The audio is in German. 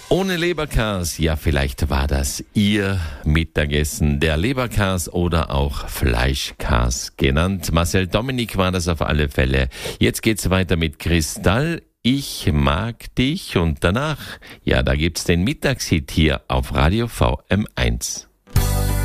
Ohne Leberkas, ja, vielleicht war das Ihr Mittagessen, der Leberkas oder auch Fleischkas genannt. Marcel Dominik war das auf alle Fälle. Jetzt geht's weiter mit Kristall. Ich mag dich und danach, ja, da gibt's den Mittagshit hier auf Radio VM1.